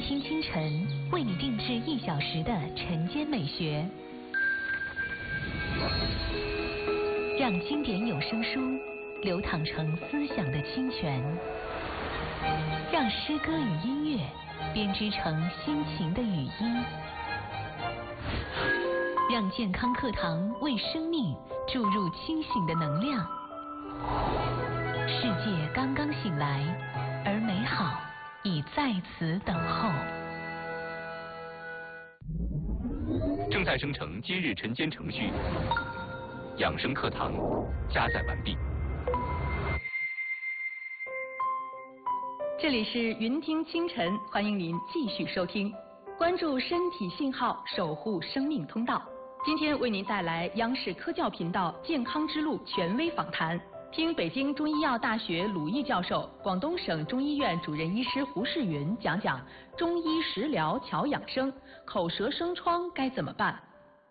听清晨，为你定制1小时的晨间美学，让经典有声书流淌成思想的清泉，让诗歌与音乐编织成心情的语音，让健康课堂为生命注入清醒的能量。世界刚刚醒来，而美好已在此等候。 正在生成今日晨间程序，养生课堂加载完毕。 这里是云听清晨，欢迎您继续收听，关注身体信号，守护生命通道。今天为您带来央视科教频道健康之路权威访谈，听北京中医药大学鲁毅教授、广东省中医院主任医师胡世云讲讲中医食疗调养生，口舌生疮该怎么办？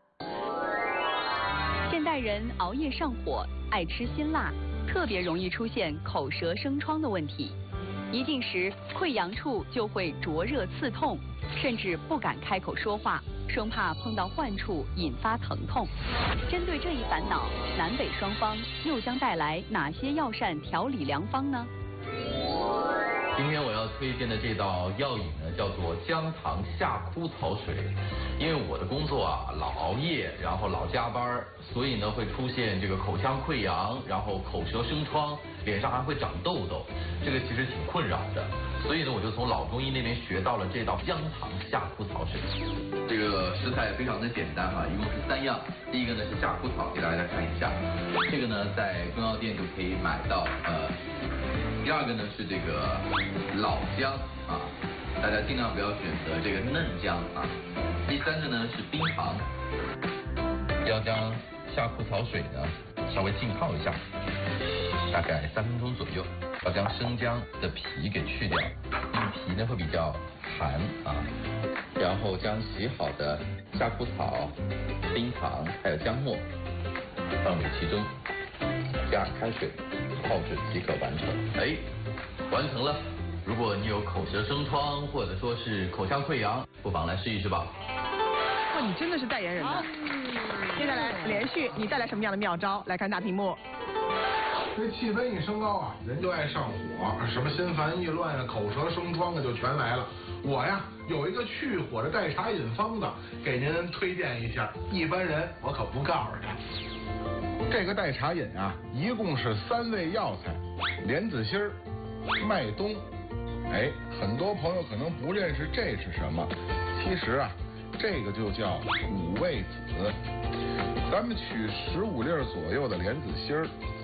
现代人熬夜上火，爱吃辛辣，特别容易出现口舌生疮的问题。一进食，溃疡处就会灼热刺痛，甚至不敢开口说话，生怕碰到患处引发疼痛。针对这一烦恼，南北双方又将带来哪些药膳调理良方呢？ 今天我要推荐的这道药饮呢，叫做姜糖夏枯草水。因为我的工作啊，老熬夜，然后老加班，所以呢会出现这个口腔溃疡，然后口舌生疮，脸上还会长痘痘，这个其实挺困扰的。所以呢，我就从老中医那边学到了这道姜糖夏枯草水。这个食材非常的简单哈，一共是3样。第一个呢是夏枯草，给大家看一下，这个呢在中药店就可以买到。第二个呢是这个老姜啊，大家尽量不要选择这个嫩姜啊。第三个呢是冰糖，要将夏枯草水呢稍微浸泡一下，大概3分钟左右，要将生姜的皮给去掉，因为皮呢会比较寒啊。然后将洗好的夏枯草、冰糖还有姜末放入其中，加开水泡制即可完成。完成了。如果你有口舌生疮或者说是口腔溃疡，不妨来试一试吧。 哇，你真的是代言人呢。接下来连续你带来什么样的妙招？来看大屏幕。 这气温一升高啊，人就爱上火，什么心烦意乱啊、口舌生疮的就全来了。我呀有一个去火的代茶饮方子，给您推荐一下。一般人我可不告诉他。这个代茶饮啊，一共是3味药材：莲子心儿、麦冬。很多朋友可能不认识这是什么，其实啊，这个就叫五味子。咱们取15粒左右的莲子心儿，